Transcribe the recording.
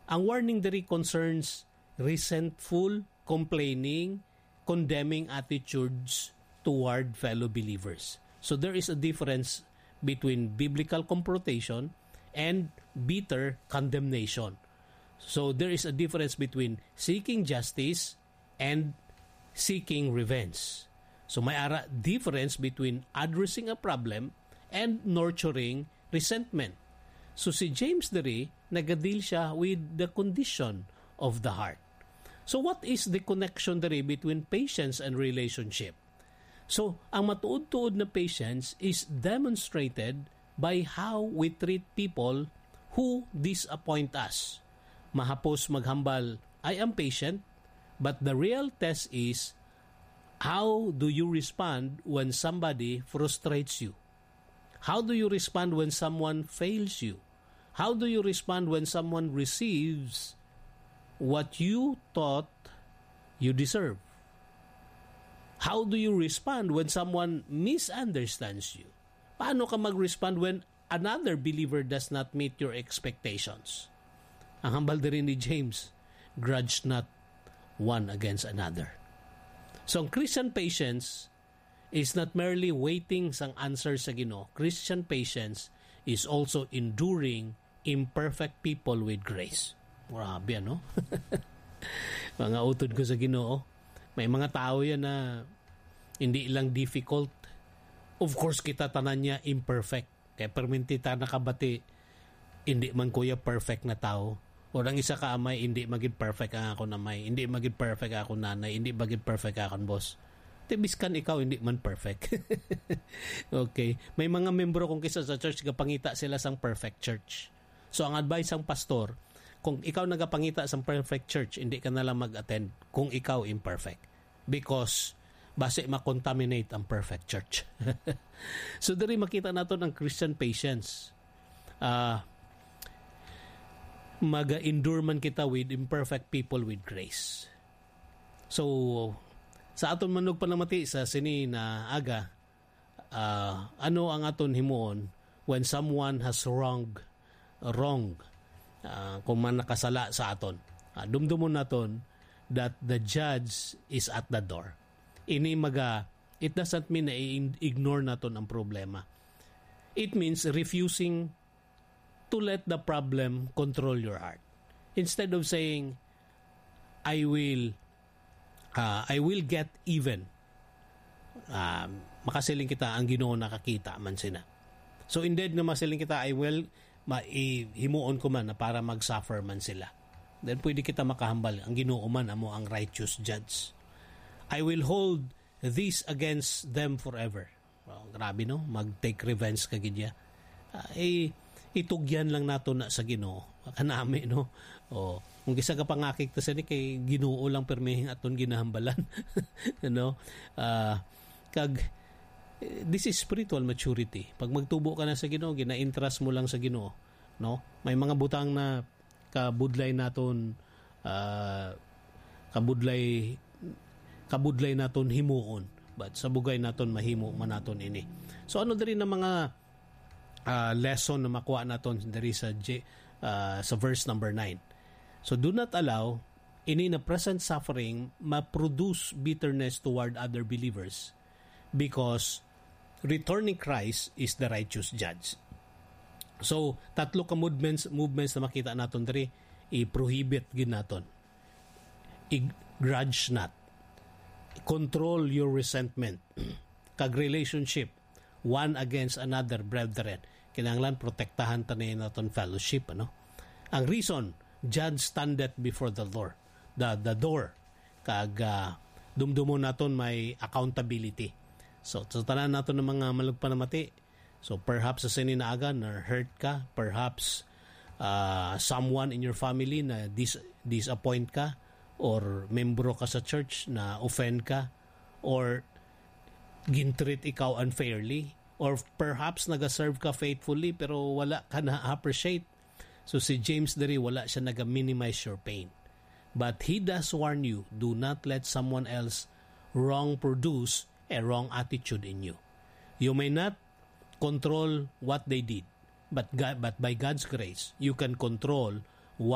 Ang warning diri concerns resentful, complaining, condemning attitudes toward fellow believers. So there is a difference between biblical confrontation and bitter condemnation. So there is a difference between seeking justice and seeking revenge. So may difference between addressing a problem and nurturing resentment. So si James diri, nagadeal siya with the condition of the heart. So what is the connection diri between patience and relationship? So ang matuod-tuod na patience is demonstrated by how we treat people who disappoint us. Mahapos maghambal, I am patient, but the real test is how do you respond when somebody frustrates you? How do you respond when someone fails you? How do you respond when someone receives what you thought you deserve? How do you respond when someone misunderstands you? Paano ka mag-respond when another believer does not meet your expectations? Ang hambal din ni James, grudge not one against another. So ang Christian patience is not merely waiting sang answer sa Ginoo. Christian patience is also enduring imperfect people with grace. Grabe, ano? Mga utod ko sa Ginoo. May mga tao yan na hindi lang difficult. Of course, kita tanan niya imperfect. Kaya permintita nakabati, hindi man kuya perfect na tao. O ang isa ka amay, hindi maging perfect ang ako namay. Hindi maging perfect ako nanay. Hindi maging perfect ako boss. Tibiskan ikaw, hindi man perfect. Okay. May mga membro kung kisa sa church, kapangita sila sang perfect church. So, ang advice ng pastor, kung ikaw nagapangita sa perfect church, hindi ka nalang mag-attend kung ikaw imperfect. Because, base makontaminate ang perfect church. So, dari makita nato ng Christian patience. Mag-endure man kita with imperfect people with grace. So, sa aton manog panamati sa sini na aga, ano ang aton himuon when someone has wrong, kung man nakasala sa aton. Dumdumon naton that the judge is at the door. It doesn't mean na i-ignore naton ang problema. It means refusing to let the problem control your heart. Instead of saying, I will get even. Makasiling kita ang Ginoo nakakita man sina. So instead na masiling kita, I will himuon ko man na para mag-suffer man sila. Then pwede kita makahambal. Ang Ginoo man amo ang righteous judge. I will hold this against them forever. Well, grabe no, mag-take revenge kagid niya. Itugyan lang nato na sa Ginoo. Kanami no. O kung gisa ka pangakik ta sa ni kay Ginoo lang permehing aton ginahambalan. No? This is spiritual maturity. Pag magtubo ka na sa Ginoo, gina-interest mo lang sa Ginoo, no? May mga butang na kabudlay naton kabudlay naton himuon, but sa bugay naton mahimo man naton ini. So ano diri na mga lesson na makuha naton diri sa verse number 9. So do not allow any na present suffering ma-produce bitterness toward other believers, because returning Christ is the righteous judge. So, tatlo ka movements na makita naton diri, i-prohibit gid naton. I-grudge not. Control your resentment. Kag relationship, one against another, brethren. Kinahanglan protektahan tanin naton fellowship, ano? Ang reason, judge standeth before the Lord. The door. Kag dumdumon naton may accountability. So tanan naton ng mga malugpanamati. So perhaps sa sininaaga na hurt ka, perhaps someone in your family na disappoint ka, or membro ka sa church na offend ka, or gintreat ikaw unfairly, or perhaps nagaserve ka faithfully pero wala ka na appreciate. So si James diri wala siya naga-minimize your pain. But he does warn you, do not let someone else wrong produce a wrong attitude in you. You may not control what they did, but by God's grace, you can control